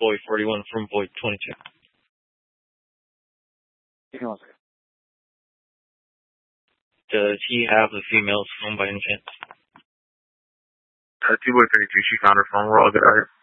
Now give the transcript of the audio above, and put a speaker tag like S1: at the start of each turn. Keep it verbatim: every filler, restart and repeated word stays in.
S1: boy forty-one from boy twenty-two.
S2: Give me one second.
S1: Does he have the female's phone by any chance?
S2: Uh, two boy thirty-two, she found her phone. We're all good, alright?